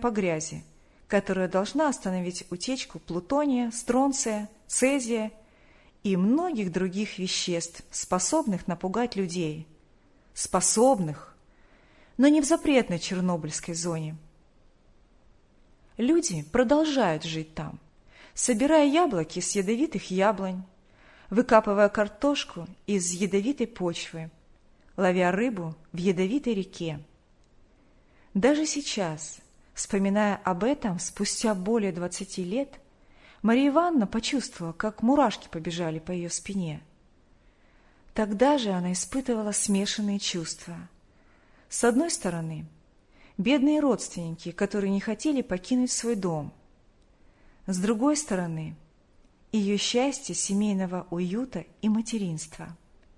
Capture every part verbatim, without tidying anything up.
по грязи, которая должна остановить утечку плутония, стронция, цезия и многих других веществ, способных напугать людей. Способных, но не в запретной Чернобыльской зоне. Люди продолжают жить там, собирая яблоки с ядовитых яблонь, выкапывая картошку из ядовитой почвы, ловя рыбу в ядовитой реке. Даже сейчас, вспоминая об этом спустя более двадцати лет, Мария Ивановна почувствовала, как мурашки побежали по ее спине. Тогда же она испытывала смешанные чувства. С одной стороны, бедные родственники, которые не хотели покинуть свой дом. С другой стороны, ее счастье семейного уюта и материнства.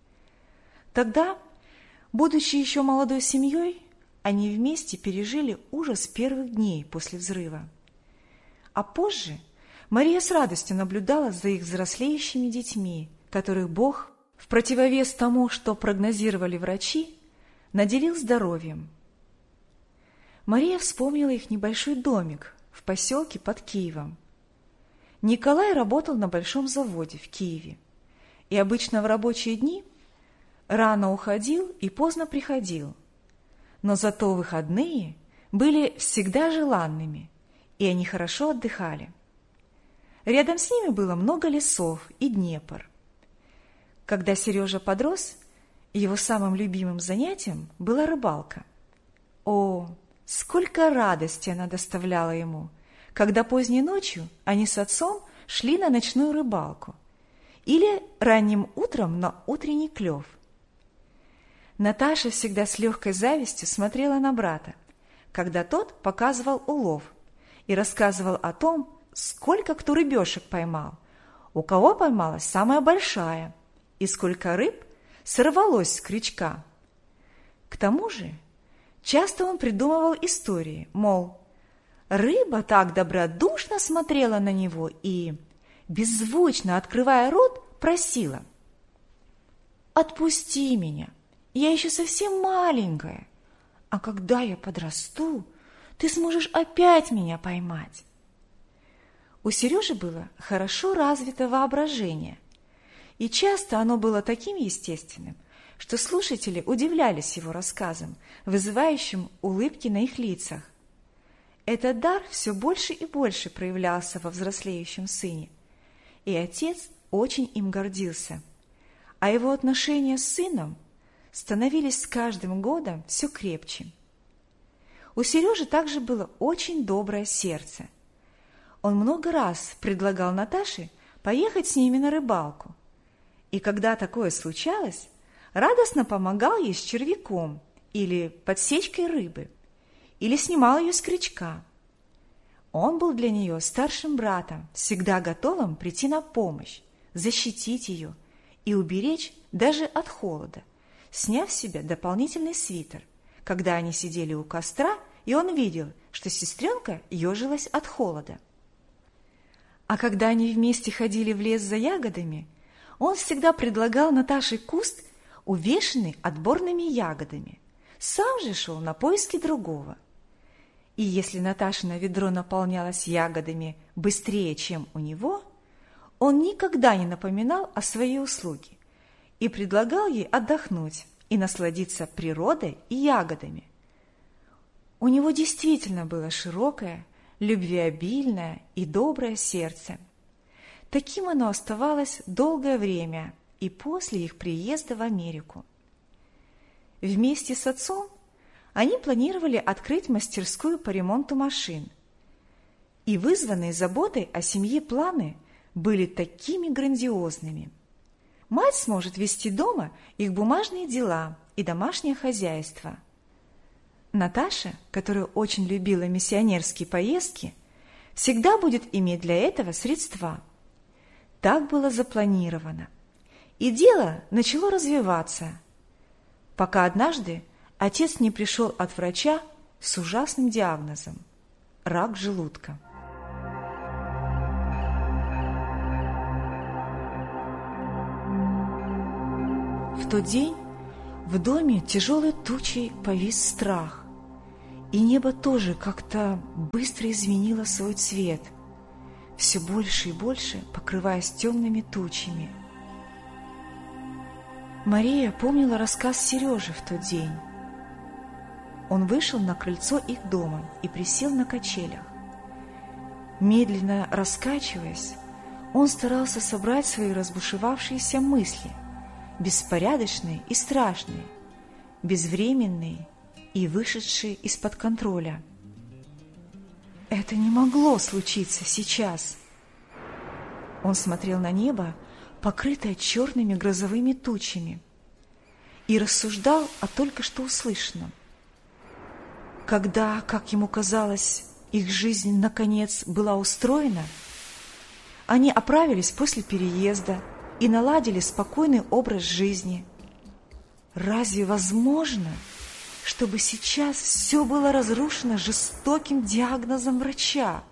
Тогда, будучи еще молодой семьей, они вместе пережили ужас первых дней после взрыва. А позже Мария с радостью наблюдала за их взрослеющими детьми, которых Бог, в противовес тому, что прогнозировали врачи, наделил здоровьем. Мария вспомнила их небольшой домик в поселке под Киевом. Николай работал на большом заводе в Киеве и обычно в рабочие дни рано уходил и поздно приходил. Но зато выходные были всегда желанными, и они хорошо отдыхали. Рядом с ними было много лесов и Днепр. Когда Сережа подрос, его самым любимым занятием была рыбалка. О, сколько радости она доставляла ему, когда поздней ночью они с отцом шли на ночную рыбалку или ранним утром на утренний клев. Наташа всегда с легкой завистью смотрела на брата, когда тот показывал улов и рассказывал о том, сколько кто рыбешек поймал, у кого поймалась самая большая и сколько рыб сорвалось с крючка. К тому же часто он придумывал истории, мол, рыба так добродушно смотрела на него и, беззвучно открывая рот, просила: «Отпусти меня, я еще совсем маленькая, а когда я подрасту, ты сможешь опять меня поймать». У Сережи было хорошо развито воображение, и часто оно было таким естественным, что слушатели удивлялись его рассказам, вызывающим улыбки на их лицах. Этот дар все больше и больше проявлялся во взрослеющем сыне, и отец очень им гордился, а его отношения с сыном становились с каждым годом все крепче. У Сережи также было очень доброе сердце. Он много раз предлагал Наташе поехать с ними на рыбалку, и когда такое случалось, радостно помогал ей с червяком или подсечкой рыбы, или снимал ее с крючка. Он был для нее старшим братом, всегда готовым прийти на помощь, защитить ее и уберечь даже от холода, сняв с себя дополнительный свитер, когда они сидели у костра, и он видел, что сестренка ежилась от холода. А когда они вместе ходили в лес за ягодами, он всегда предлагал Наташе куст, увешанный отборными ягодами, сам же шел на поиски другого. И если Наташино ведро наполнялось ягодами быстрее, чем у него, он никогда не напоминал о своей услуге и предлагал ей отдохнуть и насладиться природой и ягодами. У него действительно было широкое, любвеобильное и доброе сердце. Таким оно оставалось долгое время и после их приезда в Америку. Вместе с отцом они планировали открыть мастерскую по ремонту машин. И вызванные заботой о семье планы были такими грандиозными. Мать сможет вести дома их бумажные дела и домашнее хозяйство. Наташа, которая очень любила миссионерские поездки, всегда будет иметь для этого средства. Так было запланировано. И дело начало развиваться, пока однажды отец не пришел от врача с ужасным диагнозом – рак желудка. В тот день в доме тяжелой тучей повис страх, И небо тоже как-то быстро изменило свой цвет, все больше и больше покрываясь темными тучами. Мария помнила рассказ Сережи в тот день. Он вышел на крыльцо их дома и присел на качелях. Медленно раскачиваясь, он старался собрать свои разбушевавшиеся мысли, беспорядочные и страшные, безвременные и вышедшие из-под контроля. Это не могло случиться сейчас. Он смотрел на небо, покрытое черными грозовыми тучами, и рассуждал о только что услышанном. Когда, как ему казалось, их жизнь, наконец, была устроена, они оправились после переезда и наладили спокойный образ жизни. Разве возможно, чтобы сейчас все было разрушено жестоким диагнозом врача?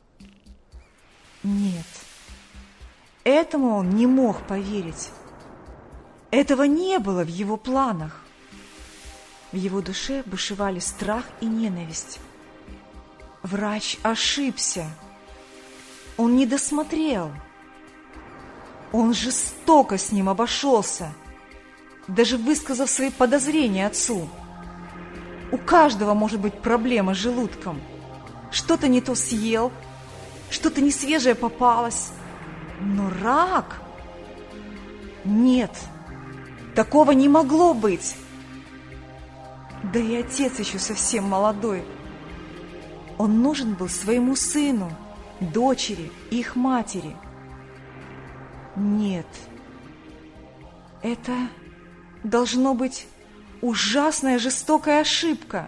Нет, этому он не мог поверить. Этого не было в его планах. В его душе бушевали страх и ненависть. Врач ошибся. Он не досмотрел. Он жестоко с ним обошелся, даже высказав свои подозрения отцу. У каждого может быть проблема с желудком. Что-то не то съел, что-то несвежее попалось. Но рак? Нет, такого не могло быть. Да и отец еще совсем молодой. Он нужен был своему сыну, дочери и их матери. Нет, это должно быть ужасная жестокая ошибка.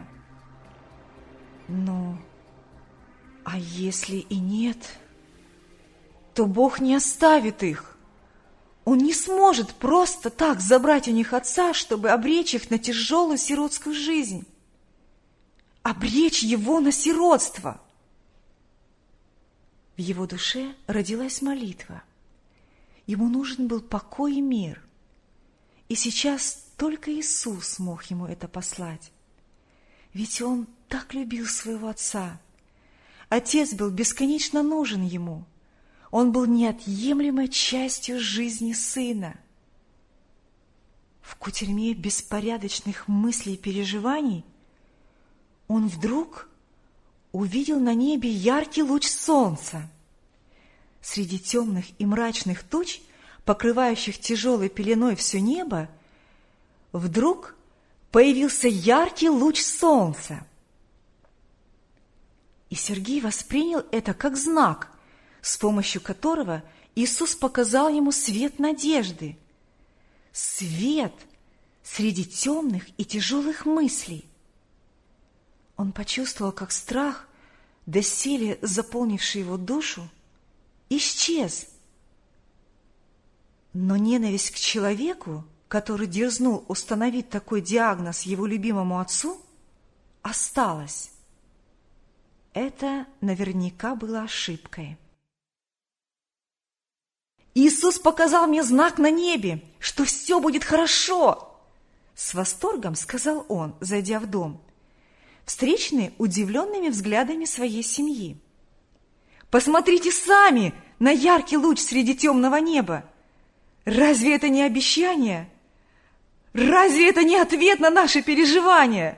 Но, а если и нет, то Бог не оставит их. Он не сможет просто так забрать у них отца, чтобы обречь их на тяжелую сиротскую жизнь. Обречь его на сиротство. В его душе родилась молитва. Ему нужен был покой и мир. И сейчас только Иисус мог ему это послать. Ведь он так любил своего отца. Отец был бесконечно нужен ему. Он был неотъемлемой частью жизни сына. В кутерьме беспорядочных мыслей и переживаний он вдруг увидел на небе яркий луч солнца. Среди темных и мрачных туч, покрывающих тяжелой пеленой все небо, вдруг появился яркий луч солнца. И Сергей воспринял это как знак, с помощью которого Иисус показал ему свет надежды. Свет среди темных и тяжелых мыслей. Он почувствовал, как страх, доселе заполнивший его душу, исчез. Но ненависть к человеку, который дерзнул установить такой диагноз его любимому отцу, осталась. Это наверняка было ошибкой. «Иисус показал мне знак на небе, что все будет хорошо!» С восторгом сказал он, зайдя в дом, встреченный удивленными взглядами своей семьи. «Посмотрите сами на яркий луч среди темного неба! Разве это не обещание? Разве это не ответ на наши переживания?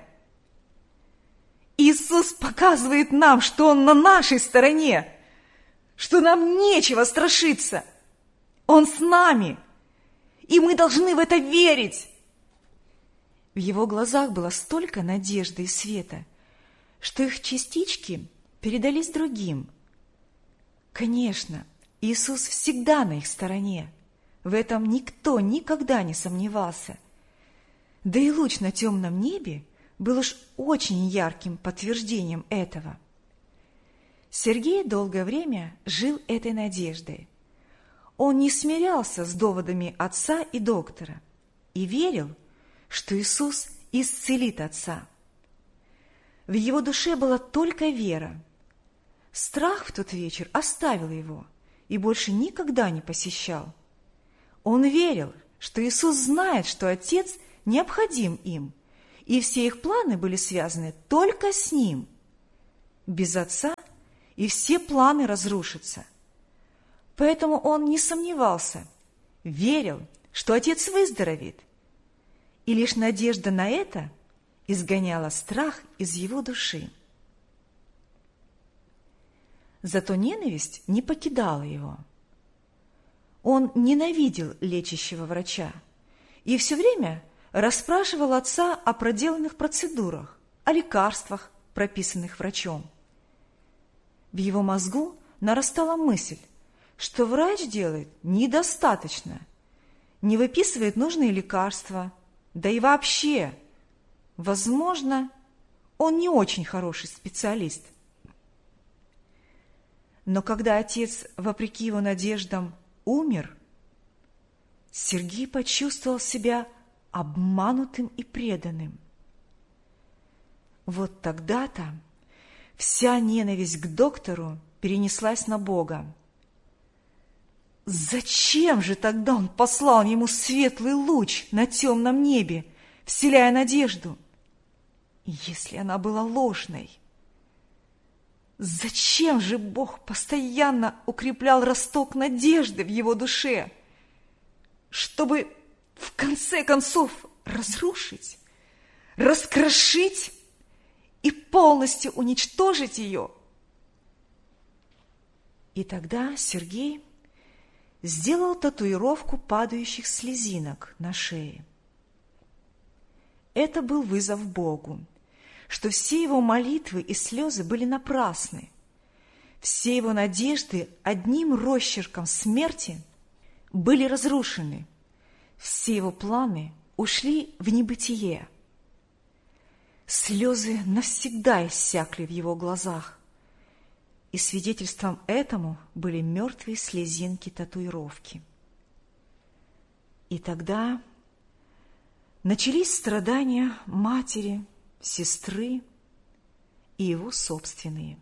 Иисус показывает нам, что Он на нашей стороне, что нам нечего страшиться. Он с нами, и мы должны в это верить!» В его глазах было столько надежды и света, что их частички передались другим. Конечно, Иисус всегда на их стороне. В этом никто никогда не сомневался. Да и луч на темном небе был уж очень ярким подтверждением этого. Сергей долгое время жил этой надеждой. Он не смирялся с доводами отца и доктора и верил, что Иисус исцелит отца. В его душе была только вера. Страх в тот вечер оставил его и больше никогда не посещал. Он верил, что Иисус знает, что Отец необходим им, и все их планы были связаны только с ним. Без отца и все планы разрушатся. Поэтому он не сомневался, верил, что отец выздоровеет. И лишь надежда на это изгоняла страх из его души. Зато ненависть не покидала его. Он ненавидел лечащего врача и все время расспрашивал отца о проделанных процедурах, о лекарствах, прописанных врачом. В его мозгу нарастала мысль, что врач делает недостаточно, не выписывает нужные лекарства, да и вообще, возможно, он не очень хороший специалист. Но когда отец, вопреки его надеждам, умер, Сергей почувствовал себя обманутым и преданным. Вот тогда-то вся ненависть к доктору перенеслась на Бога. Зачем же тогда он послал ему светлый луч на темном небе, вселяя надежду, если она была ложной? Зачем же Бог постоянно укреплял росток надежды в его душе, чтобы в конце концов разрушить, раскрошить и полностью уничтожить ее? И тогда Сергей сделал татуировку падающих слезинок на шее. Это был вызов Богу, что все его молитвы и слезы были напрасны. Все его надежды одним росчерком смерти были разрушены. Все его планы ушли в небытие. Слезы навсегда иссякли в его глазах, и свидетельством этому были мертвые слезинки татуировки. И тогда начались страдания матери, сестры и его собственные.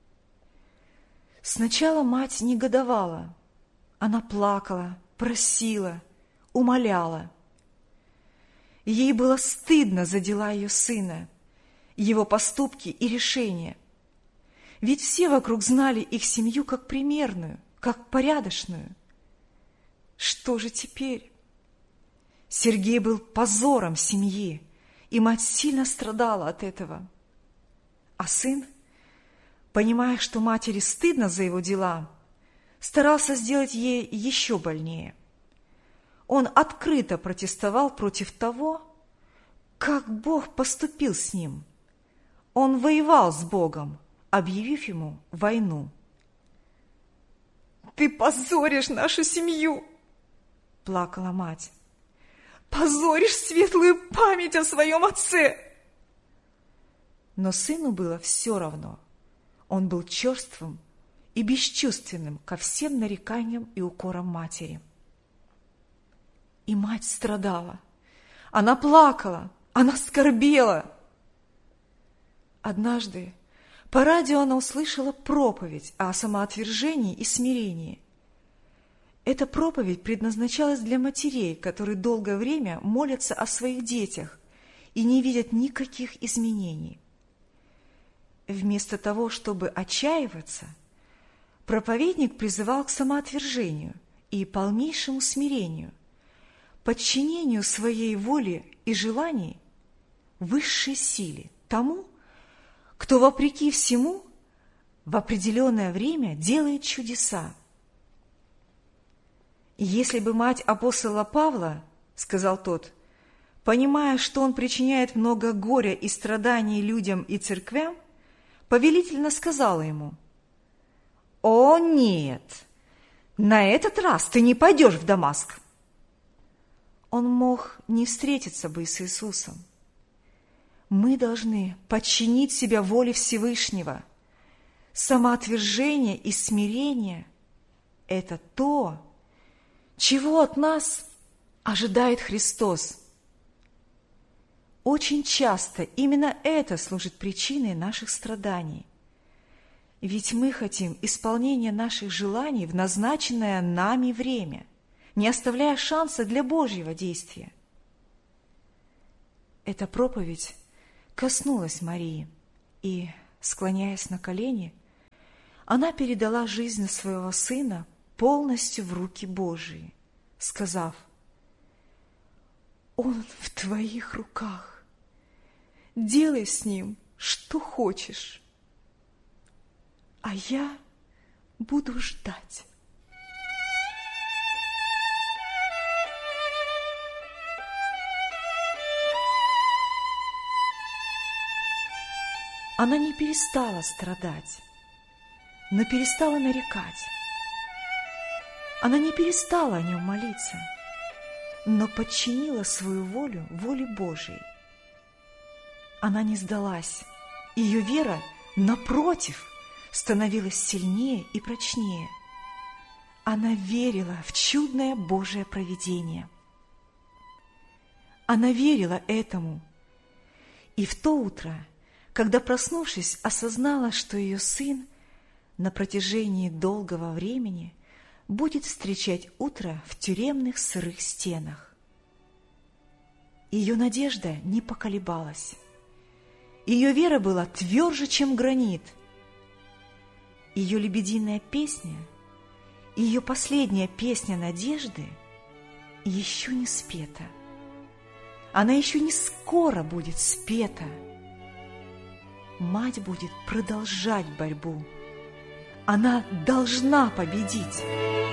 Сначала мать негодовала, она плакала, просила, умоляла. Ей было стыдно за дела ее сына, его поступки и решения. Ведь все вокруг знали их семью как примерную, как порядочную. Что же теперь? Сергей был позором семьи, и мать сильно страдала от этого. А сын, понимая, что матери стыдно за его дела, старался сделать ей еще больнее. Он открыто протестовал против того, как Бог поступил с ним. Он воевал с Богом, объявив ему войну. «Ты позоришь нашу семью!» – плакала мать. «Позоришь светлую память о своем отце!» Но сыну было все равно. Он был черствым и бесчувственным ко всем нареканиям и укорам матери. И мать страдала. Она плакала, она скорбела. Однажды по радио она услышала проповедь о самоотвержении и смирении. Эта проповедь предназначалась для матерей, которые долгое время молятся о своих детях и не видят никаких изменений. Вместо того, чтобы отчаиваться, проповедник призывал к самоотвержению и полнейшему смирению, подчинению своей воли и желаний высшей силе, тому, кто, вопреки всему, в определенное время делает чудеса. «Если бы мать апостола Павла, — сказал тот, — понимая, что он причиняет много горя и страданий людям и церквям, повелительно сказала ему: „О, нет, на этот раз ты не пойдешь в Дамаск“, он мог не встретиться бы с Иисусом. Мы должны подчинить себя воле Всевышнего. Самоотвержение и смирение – это то, чего от нас ожидает Христос. Очень часто именно это служит причиной наших страданий. Ведь мы хотим исполнения наших желаний в назначенное нами время, не оставляя шанса для Божьего действия. Эта проповедь коснулась Марии, и, склоняясь на колени, она передала жизнь своего сына полностью в руки Божии, сказав: «Он в твоих руках, делай с ним, что хочешь, а я буду ждать». Она не перестала страдать, но перестала нарекать. Она не перестала о нем молиться, но подчинила свою волю воле Божией. Она не сдалась. Ее вера, напротив, становилась сильнее и прочнее. Она верила в чудное Божие провидение. Она верила этому. И в то утро, когда, проснувшись, осознала, что ее сын на протяжении долгого времени будет встречать утро в тюремных сырых стенах. Ее надежда не поколебалась. Ее вера была тверже, чем гранит. Ее лебединая песня, ее последняя песня надежды еще не спета. Она еще не скоро будет спета. Мать будет продолжать борьбу. Она должна победить.